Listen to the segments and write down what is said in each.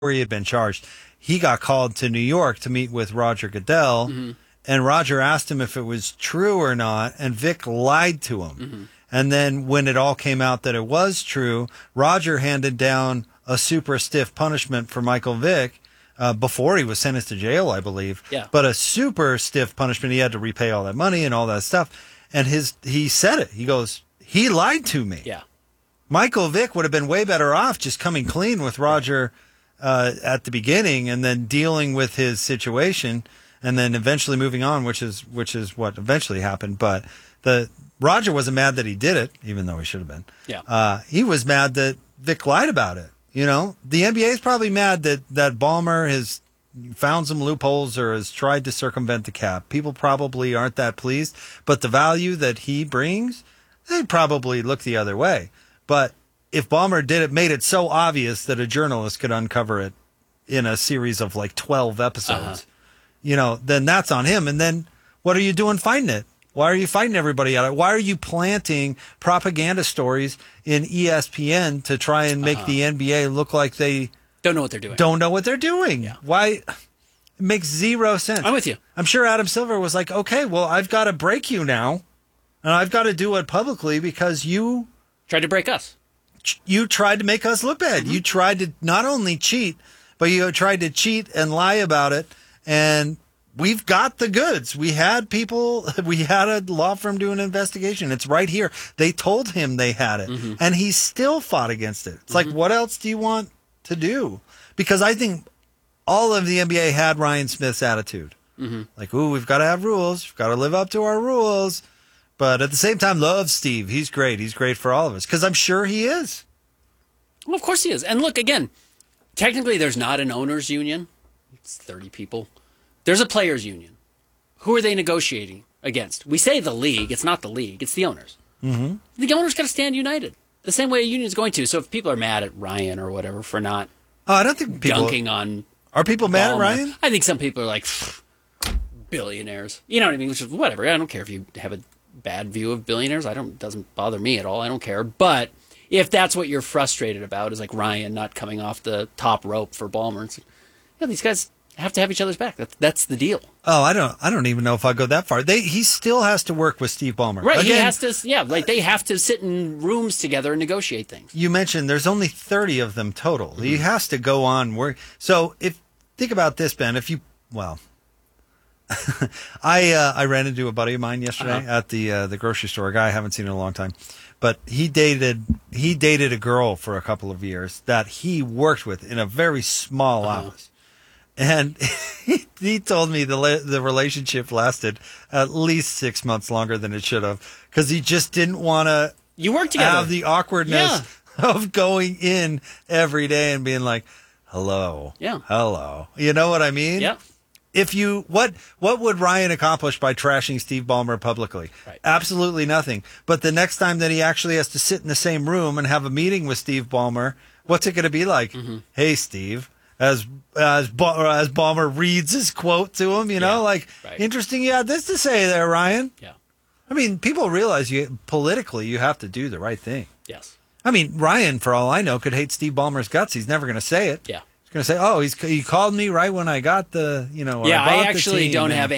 he had been charged, he got called to New York to meet with Roger Goodell, and Roger asked him if it was true or not, and Vic lied to him. And then when it all came out that it was true, Roger handed down a super stiff punishment for Michael Vick before he was sentenced to jail, I believe. Yeah. But a super stiff punishment. He had to repay all that money and all that stuff. And he said it. He goes, he lied to me. Yeah. Michael Vick would have been way better off just coming clean with Roger at the beginning and then dealing with his situation and then eventually moving on, which is what eventually happened. But Roger wasn't mad that he did it, even though he should have been. Yeah. He was mad that Vic lied about it. You know, the NBA is probably mad that Ballmer has found some loopholes or has tried to circumvent the cap. People probably aren't that pleased, but the value that he brings, they'd probably look the other way. But if Ballmer did it, made it so obvious that a journalist could uncover it in a series of like 12 episodes, you know, then that's on him. And then what are you doing fighting it? Why are you fighting everybody out? Why are you planting propaganda stories in ESPN to try and make the NBA look like they don't know what they're doing? Don't know what they're doing. Yeah. Why? It makes zero sense. I'm with you. I'm sure Adam Silver was like, okay, well, I've got to break you now, and I've got to do it publicly because you tried to break us. You tried to make us look bad. You tried to not only cheat, but you tried to cheat and lie about it, and we've got the goods. We had a law firm do an investigation. It's right here. They told him they had it, and he still fought against it. It's like, what else do you want to do? Because I think all of the NBA had Ryan Smith's attitude. Like, ooh, we've got to have rules. We've got to live up to our rules. But at the same time, love Steve. He's great. He's great for all of us. Because I'm sure he is. Well, of course he is. And look, again, technically there's not an owners union. It's 30 people. There's a players union. Who are they negotiating against? We say the league. It's not the league. It's the owners. The owners got to stand united. The same way a union is going to. So if people are mad at Ryan or whatever for not I don't think people dunking on... Are people mad at Ryan? I think some people are like, billionaires. You know what I mean? Which is whatever. I don't care if you have a bad view of billionaires. Doesn't bother me at all. I don't care. But if that's what you're frustrated about, is like Ryan not coming off the top rope for Ballmer. It's like, yeah, these guys have to have each other's back. That's the deal. Oh, I don't even know if I go that far. He still has to work with Steve Ballmer. Right. Again, he has to. Yeah. Like they have to sit in rooms together and negotiate things. You mentioned there's only 30 of them total. He has to go on work. So think about this, Ben. I ran into a buddy of mine yesterday at the grocery store, a guy I haven't seen in a long time. But he dated a girl for a couple of years that he worked with in a very small office. And he told me the relationship lasted at least 6 months longer than it should have because he just didn't want to have the awkwardness of going in every day and being like, hello. Yeah. Hello. You know what I mean? Yeah. What would Ryan accomplish by trashing Steve Ballmer publicly? Right. Absolutely nothing. But the next time that he actually has to sit in the same room and have a meeting with Steve Ballmer, what's it going to be like? Hey, Steve, as Ballmer reads his quote to him, interesting you had this to say there, Ryan. Yeah. I mean, people realize politically you have to do the right thing. Yes. I mean, Ryan, for all I know, could hate Steve Ballmer's guts. He's never going to say it. Yeah. Going to say, oh, he called me right when I got the, I actually don't have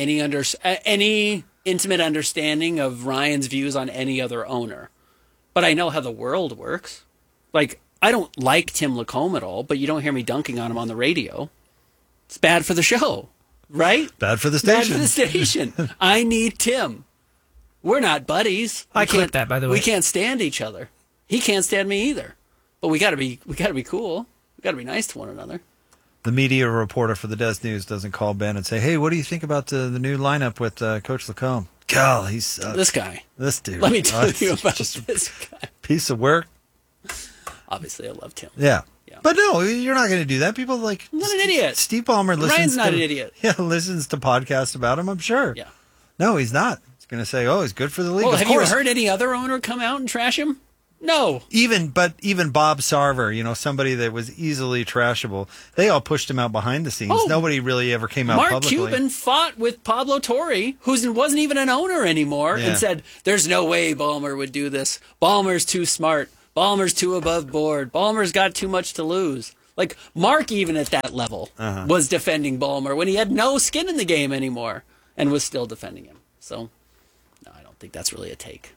any intimate understanding of Ryan's views on any other owner, but I know how the world works. Like, I don't like Tim Lacombe at all, but you don't hear me dunking on him on the radio. It's bad for the show, right? Bad for the station. Bad for the station. I need Tim. We're not buddies. I clipped that, by the way. We can't stand each other. He can't stand me either. But we got to be cool. Got to be nice to one another. The media reporter for the Des News doesn't call Ben and say, hey, what do you think about the new lineup with Coach Lacombe? God, he's... this guy. This dude. Let me tell you about this guy. Piece of work. Obviously, I loved him. Yeah. But no, you're not going to do that. People like... I'm not an idiot. Steve Ballmer listens Ryan's not an idiot. Yeah, listens to podcasts about him, I'm sure. Yeah. No, he's not. He's going to say, oh, he's good for the league. Well, of have course. you heard any other owner come out and trash him? No. Even Bob Sarver, somebody that was easily trashable, they all pushed him out behind the scenes. Oh, Nobody really ever came out Mark publicly. Cuban fought with Pablo Torre, who wasn't even an owner anymore, and said, there's no way Ballmer would do this. Ballmer's too smart. Ballmer's too above board. Ballmer's got too much to lose. Like, Mark, even at that level, was defending Ballmer when he had no skin in the game anymore and was still defending him. So, no, I don't think that's really a take.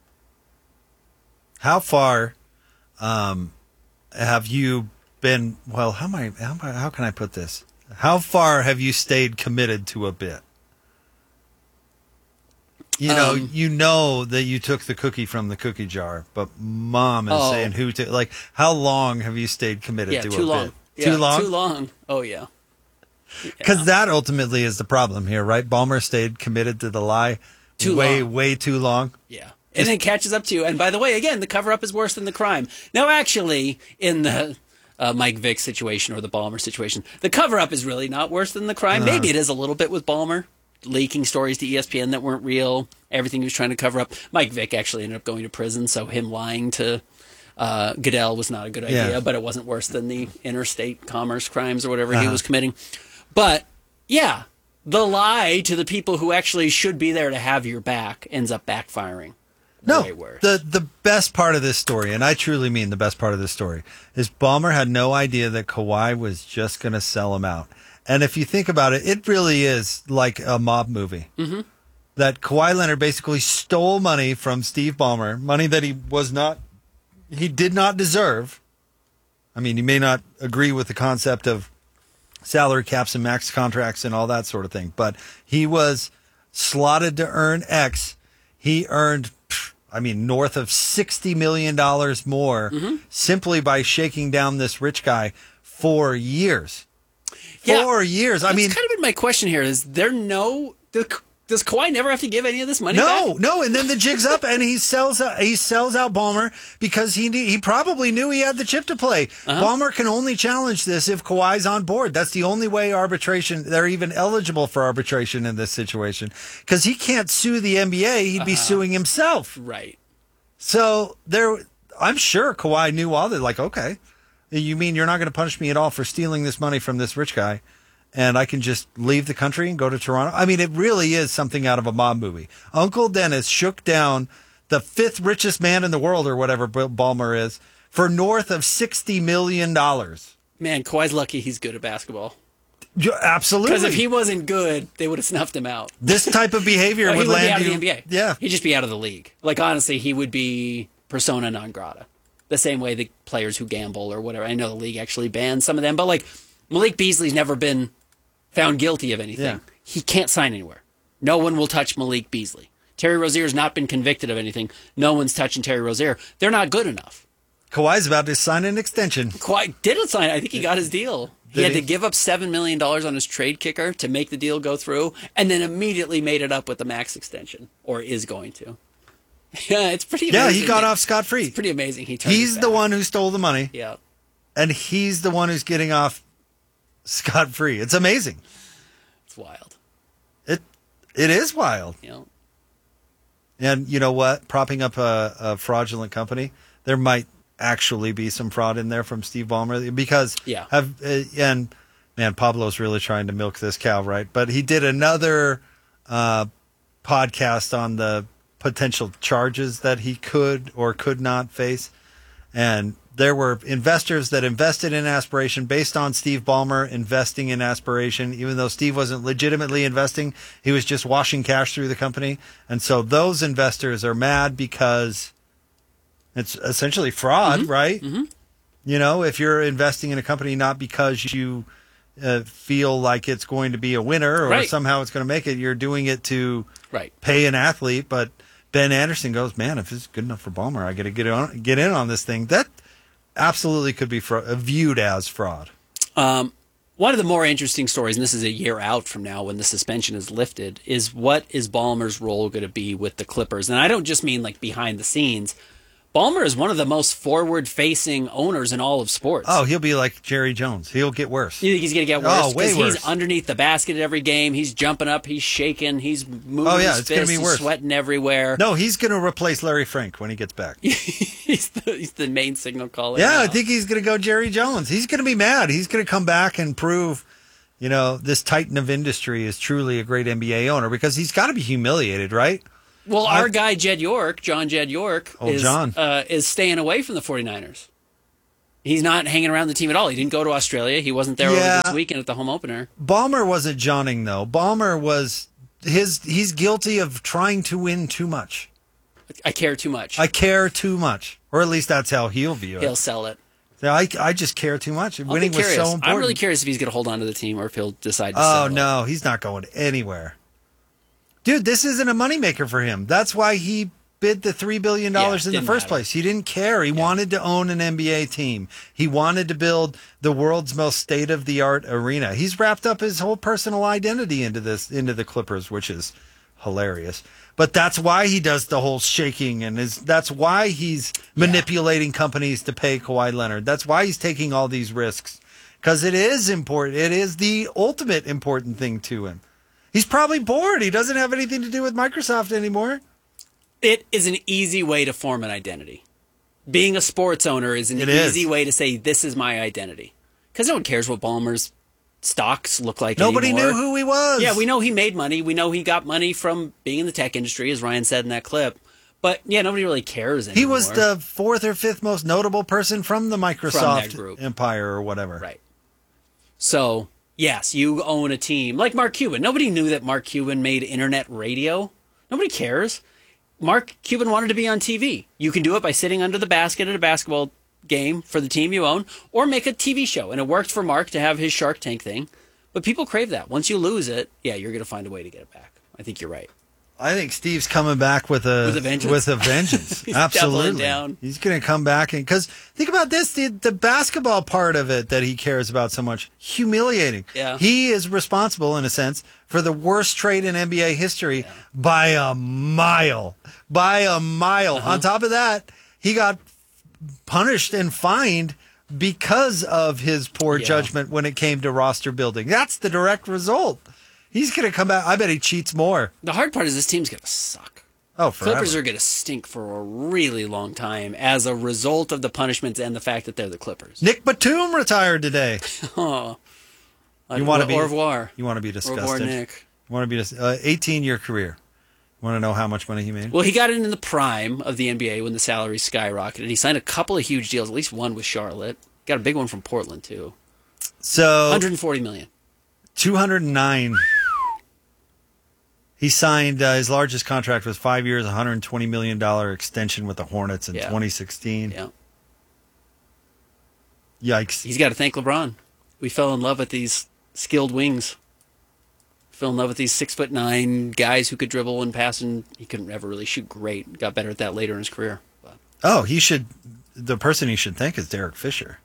How far have you been? Well, how can I put this? How far have you stayed committed to a bit? You know that you took the cookie from the cookie jar, but Mom is saying who to. Like, how long have you stayed committed to too a long. bit? Yeah, too long? Too long. Oh, yeah. Because that ultimately is the problem here, right? Ballmer stayed committed to the lie way too long. Yeah. And it catches up to you. And by the way, again, the cover-up is worse than the crime. Now, actually, in the Mike Vick situation or the Ballmer situation, the cover-up is really not worse than the crime. Maybe it is a little bit with Ballmer, leaking stories to ESPN that weren't real, everything he was trying to cover up. Mike Vick actually ended up going to prison, so him lying to Goodell was not a good idea, but it wasn't worse than the interstate commerce crimes or whatever he was committing. But, yeah, the lie to the people who actually should be there to have your back ends up backfiring. No, way worse. the best part of this story, and I truly mean the best part of this story, is Ballmer had no idea that Kawhi was just going to sell him out. And if you think about it, it really is like a mob movie. Mm-hmm. That Kawhi Leonard basically stole money from Steve Ballmer, money that he did not deserve. I mean, you may not agree with the concept of salary caps and max contracts and all that sort of thing, but he was slotted to earn X. He earned, north of $60 million more simply by shaking down this rich guy for years. 4 years. That's kind of been my question here. Is there does Kawhi never have to give any of this money back? No. And then the jig's up, and he sells out Ballmer because he probably knew he had the chip to play. Ballmer can only challenge this if Kawhi's on board. That's the only way they're even eligible for arbitration in this situation, because he can't sue the NBA. He'd be suing himself. Right. So I'm sure Kawhi knew all that. Like, okay, you mean you're not going to punish me at all for stealing this money from this rich guy, and I can just leave the country and go to Toronto? I mean, it really is something out of a mob movie. Uncle Dennis shook down the fifth richest man in the world, or whatever Ballmer is, for north of $60 million. Man, Kawhi's lucky he's good at basketball. Absolutely. Because if he wasn't good, they would have snuffed him out. This type of behavior would land you out of the NBA. Yeah. He'd just be out of the league. Like, honestly, he would be persona non grata. The same way the players who gamble or whatever. I know the league actually bans some of them, but like Malik Beasley's never been found guilty of anything. Yeah. He can't sign anywhere. No one will touch Malik Beasley. Terry Rozier's not been convicted of anything. No one's touching Terry Rozier. They're not good enough. Kawhi's about to sign an extension. Kawhi didn't sign. I think he got his deal. He had to give up $7 million on his trade kicker to make the deal go through, and then immediately made it up with the max extension, or is going to. Yeah, it's pretty amazing. Yeah, he got off scot-free. It's pretty amazing. He's the one who stole the money. Yeah. And he's the one who's getting off scot-free. It's amazing. It's wild. It is wild. Yeah. And you know what? Propping up a fraudulent company, there might actually be some fraud in there from Steve Ballmer, because and man, Pablo's really trying to milk this cow, right? But he did another podcast on the potential charges that he could or could not face. And there were investors that invested in Aspiration based on Steve Ballmer investing in Aspiration, even though Steve wasn't legitimately investing. He was just washing cash through the company. And so those investors are mad because it's essentially fraud, right? Mm-hmm. You know, if you're investing in a company not because you feel like it's going to be a winner or somehow it's going to make it, you're doing it to pay an athlete. But Ben Anderson goes, man, if it's good enough for Ballmer, I got to get in on this thing. That absolutely could be viewed as fraud. One of the more interesting stories, and this is a year out from now when the suspension is lifted, is what is Ballmer's role going to be with the Clippers? And I don't just mean like behind the scenes. Ballmer is one of the most forward-facing owners in all of sports. Oh, he'll be like Jerry Jones. He'll get worse. You think he's going to get worse? Oh, way worse. He's underneath the basket at every game. He's jumping up. He's shaking. He's moving his it's going to be worse. He's sweating everywhere. No, he's going to replace Larry Frank when he gets back. he's the main signal caller. Yeah, now. I think he's going to go Jerry Jones. He's going to be mad. He's going to come back and prove, this titan of industry is truly a great NBA owner, because he's got to be humiliated, right? Well, our guy, John Jed York, is staying away from the 49ers. He's not hanging around the team at all. He didn't go to Australia. He wasn't there over this weekend at the home opener. Ballmer wasn't Johning, though. Ballmer was he's guilty of trying to win too much. I care too much. I care too much. Or at least that's how he'll view it. He'll sell it. I just care too much. Winning was so important. I'm really curious if he's going to hold on to the team or if he'll decide to sell it. Oh, no. He's not going anywhere. Dude, this isn't a moneymaker for him. That's why he bid the $3 billion in the first place. He didn't care. He wanted to own an NBA team. He wanted to build the world's most state-of-the-art arena. He's wrapped up his whole personal identity into the Clippers, which is hilarious. But that's why he does the whole shaking, and that's why he's manipulating companies to pay Kawhi Leonard. That's why he's taking all these risks, because it is important. It is the ultimate important thing to him. He's probably bored. He doesn't have anything to do with Microsoft anymore. It is an easy way to form an identity. Being a sports owner is an easy way to say, this is my identity. Because no one cares what Ballmer's stocks look like Nobody anymore. knew who he was. Yeah, we know he made money. We know he got money from being in the tech industry, as Ryan said in that clip. But, yeah, nobody really cares anymore. He was the fourth or fifth most notable person from the Microsoft group. empire or whatever. Right. So, yes, you own a team. Like Mark Cuban. Nobody knew that Mark Cuban made internet radio. Nobody cares. Mark Cuban wanted to be on TV. You can do it by sitting under the basket at a basketball game for the team you own, or make a TV show. And it worked for Mark to have his Shark Tank thing. But people crave that. Once you lose it, yeah, you're going to find a way to get it back. I think you're right. I think Steve's coming back with a vengeance. He's Absolutely. down. He's going to come back, and because think about this, the basketball part of it that he cares about so much, humiliating. Yeah. He is responsible, in a sense, for the worst trade in NBA history by a mile. By a mile. On top of that, he got punished and fined because of his poor judgment when it came to roster building. That's the direct result. He's going to come back. I bet he cheats more. The hard part is this team's going to suck. Oh, forever. Clippers are going to stink for a really long time as a result of the punishments and the fact that they're the Clippers. Nick Batum retired today. Oh, You want to be au revoir. You want to be disgusted. Au revoir, Nick. You want to be 18-year career. You want to know how much money he made? Well, he got in the prime of the NBA when the salary skyrocketed. He signed a couple of huge deals, at least one with Charlotte. Got a big one from Portland too. So $140 million. 209. He signed his largest contract was 5 years, $120 million extension with the Hornets in 2016. Yeah. Yikes. He's got to thank LeBron. We fell in love with these skilled wings. Fell in love with these 6'9" guys who could dribble and pass, and he couldn't ever really shoot great. Got better at that later in his career. But. Oh, the person he should thank is Derek Fisher.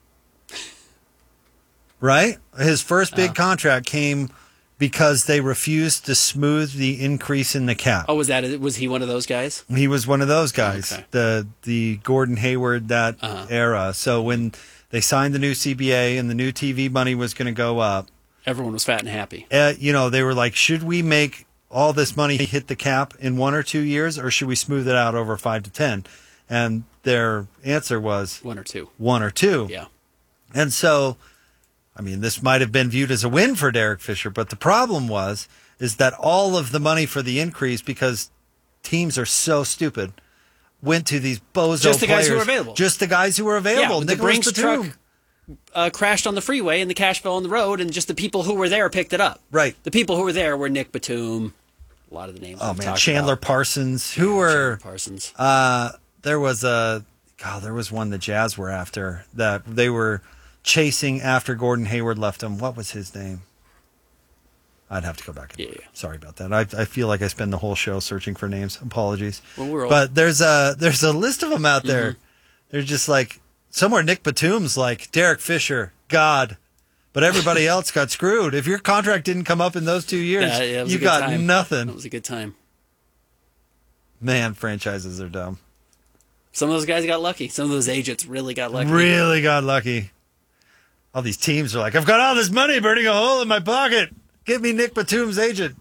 Right? His first big contract came because they refused to smooth the increase in the cap. Oh, was he one of those guys? He was one of those guys. Okay. The Gordon Hayward, era. So when they signed the new CBA and the new TV money was going to go up, everyone was fat and happy. They were like, should we make all this money hit the cap in 1 or 2 years, or should we smooth it out over 5 to 10? And their answer was 1 or 2. 1 or 2. Yeah. And so, I mean, this might have been viewed as a win for Derek Fisher, but the problem is that all of the money for the increase, because teams are so stupid, went to these bozo Just the players. guys who were available. Just the guys who were available. Yeah, the Nicholas Brinks Batum. truck crashed on the freeway and the cash fell on the road, and just the people who were there picked it up. Right. The people who were there were Nick Batum, a lot of the names. Oh, man, Chandler Parsons. Chandler Parsons. There was one the Jazz were after that they were chasing after Gordon Hayward left him. What was his name? I'd have to go back and look. Sorry about that. I feel like I spend the whole show searching for names. Apologies. Well, but there's a list of them out there. They're just like somewhere Nick Batum's like Derek Fisher, God. But everybody else got screwed. If your contract didn't come up in those 2 years, you got nothing. That was a good time. Man, franchises are dumb. Some of those guys got lucky. Some of those agents really got lucky. Really got lucky. All these teams are like, I've got all this money burning a hole in my pocket. Give me Nick Batum's agent.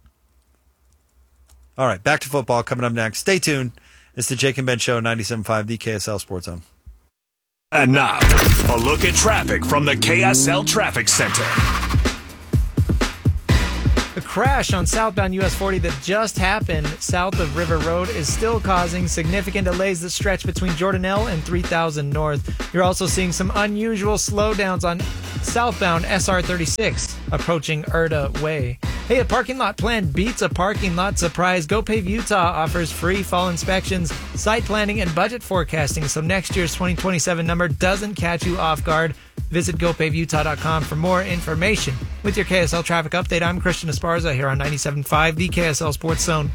All right, back to football coming up next. Stay tuned. It's the Jake and Ben Show, 97.5, the KSL Sports Zone. And now, a look at traffic from the KSL Traffic Center. crash on southbound US 40 that just happened south of River Road is still causing significant delays that stretch between Jordanelle and 3000 North. You're also seeing some unusual slowdowns on southbound SR 36 approaching Erda Way. Hey, a parking lot plan beats a parking lot surprise. GoPave Utah offers free fall inspections, site planning, and budget forecasting, so next year's 2027 number doesn't catch you off guard. Visit GoPaveUtah.com for more information. With your KSL traffic update, I'm Christian Esparza here on 97.5, the KSL Sports Zone.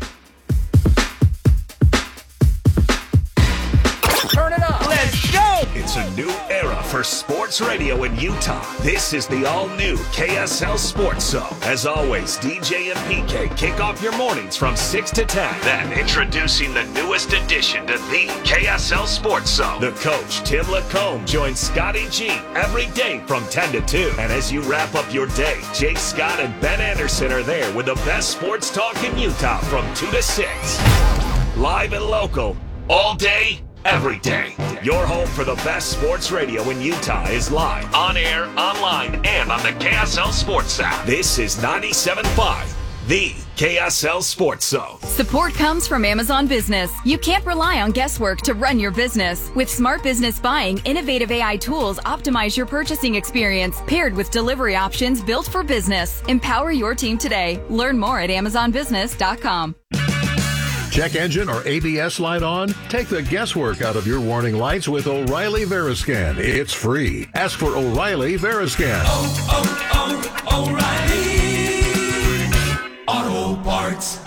Turn it up. Let's go. It's a new era for sports radio in Utah. This is the all-new KSL Sports Zone. As always, DJ and PK kick off your mornings from 6 to 10. Then, introducing the newest addition to the KSL Sports Zone. The coach, Tim Lacombe, joins Scotty G every day from 10 to 2. And as you wrap up your day, Jake Scott and Ben Anderson are there with the best sports talk in Utah from 2 to 6. Live and local, all day, every day. Your home for the best sports radio in Utah is live, on air, online, and on the KSL Sports app. This is 97.5, the KSL Sports Zone. Support comes from Amazon Business. You can't rely on guesswork to run your business. With Smart Business Buying, innovative AI tools optimize your purchasing experience, paired with delivery options built for business. Empower your team today. Learn more at AmazonBusiness.com. Check engine or ABS light on? Take the guesswork out of your warning lights with O'Reilly Veriscan. It's free. Ask for O'Reilly Veriscan. O'Reilly Auto Parts.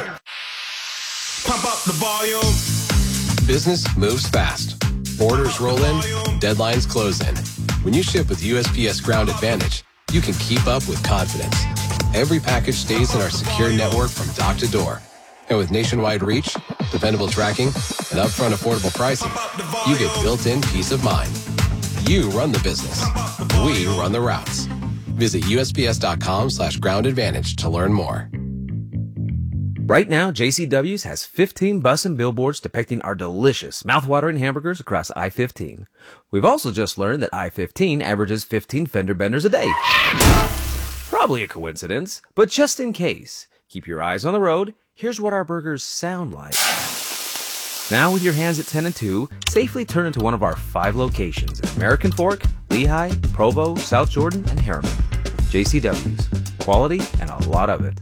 Pump up the volume. Business moves fast. Orders roll in, deadlines close in. When you ship with USPS Ground Advantage, you can keep up with confidence. Every package stays in our secure network from dock to door. And with nationwide reach, dependable tracking, and upfront affordable pricing, you get built-in peace of mind. You run the business. We run the routes. Visit USPS.com/groundadvantage to learn more. Right now, JCW's has 15 bus and billboards depicting our delicious, mouthwatering hamburgers across I-15. We've also just learned that I-15 averages 15 fender benders a day. Probably a coincidence, but just in case, keep your eyes on the road. Here's what our burgers sound like. Now with your hands at 10 and 2, safely turn into one of our 5 locations at American Fork, Lehigh, Provo, South Jordan, and Harriman. JCW's. Quality and a lot of it.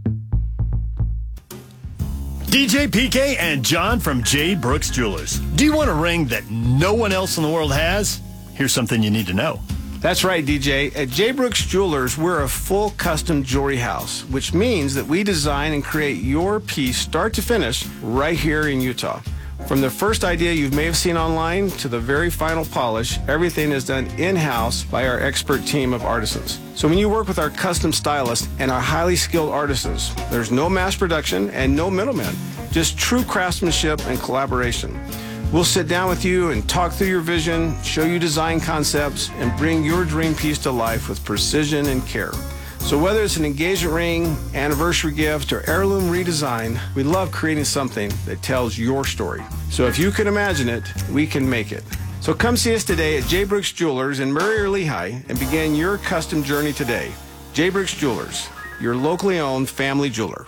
DJ PK and John from J. Brooks Jewelers. Do you want a ring that no one else in the world has? Here's something you need to know. That's right, DJ. At J. Brooks Jewelers, we're a full custom jewelry house, which means that we design and create your piece start to finish right here in Utah. From the first idea you may have seen online to the very final polish, everything is done in-house by our expert team of artisans. So when you work with our custom stylists and our highly skilled artisans, there's no mass production and no middlemen, just true craftsmanship and collaboration. We'll sit down with you and talk through your vision, show you design concepts, and bring your dream piece to life with precision and care. So whether it's an engagement ring, anniversary gift, or heirloom redesign, we love creating something that tells your story. So if you can imagine it, we can make it. So come see us today at J. Brooks Jewelers in Murray or Lehigh and begin your custom journey today. J. Brooks Jewelers, your locally owned family jeweler.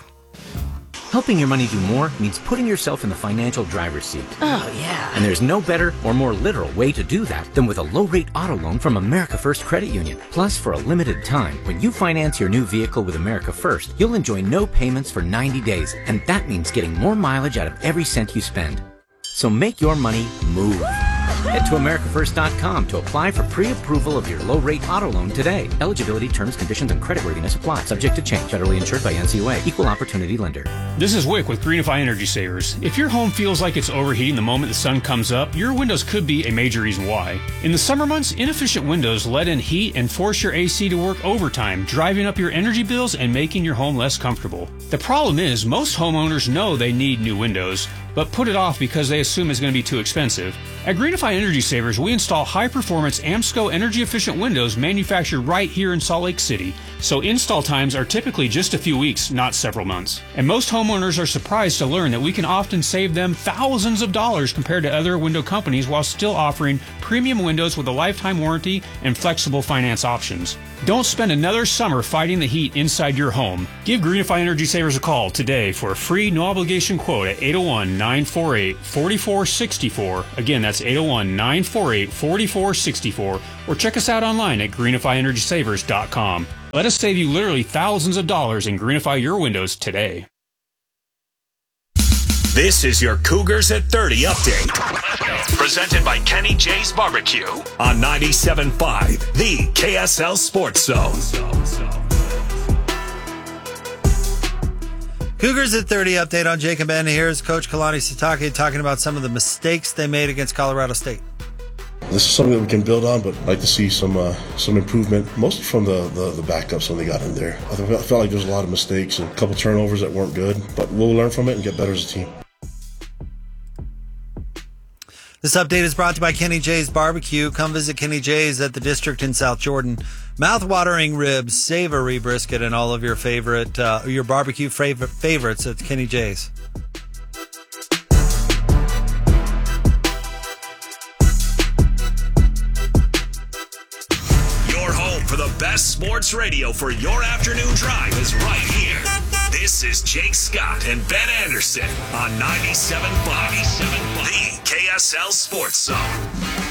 Helping your money do more means putting yourself in the financial driver's seat. Oh, yeah. And there's no better or more literal way to do that than with a low-rate auto loan from America First Credit Union. Plus, for a limited time, when you finance your new vehicle with America First, you'll enjoy no payments for 90 days. And that means getting more mileage out of every cent you spend. So make your money move. Head to AmericaFirst.com to apply for pre-approval of your low-rate auto loan today. Eligibility, terms, conditions, and creditworthiness apply. Subject to change. Federally insured by NCUA. Equal opportunity lender. This is Wick with Greenify Energy Savers. If your home feels like it's overheating the moment the sun comes up, your windows could be a major reason why. In the summer months, inefficient windows let in heat and force your AC to work overtime, driving up your energy bills and making your home less comfortable. The problem is, most homeowners know they need new windows, but put it off because they assume it's going to be too expensive. At Greenify Energy Savers, we install high-performance AMSCO energy-efficient windows manufactured right here in Salt Lake City, so install times are typically just a few weeks, not several months. And most homeowners are surprised to learn that we can often save them thousands of dollars compared to other window companies while still offering premium windows with a lifetime warranty and flexible finance options. Don't spend another summer fighting the heat inside your home. Give Greenify Energy Savers a call today for a free, no-obligation quote at 801-948-4464. Again, that's 801-948-4464. Or check us out online at greenifyenergysavers.com. Let us save you literally thousands of dollars and greenify your windows today. This is your Cougars at 30 update. Presented by Kenny J's Barbecue on 97.5, the KSL Sports Zone. Cougars at 30 update on Jake and Ben. Here's Coach Kalani Sitake talking about some of the mistakes they made against Colorado State. This is something that we can build on, but I'd like to see some improvement, mostly from the backups when they got in there. I felt like there was a lot of mistakes and a couple turnovers that weren't good, but we'll learn from it and get better as a team. This update is brought to you by Kenny J's Barbecue. Come visit Kenny J's at the District in South Jordan. Mouth-watering ribs, savory brisket, and all of your favorite, your barbecue favorites at Kenny J's. Your home for the best sports radio for your afternoon drive is right here. This is Jake Scott and Ben Anderson on 97.5, the KSL Sports Zone.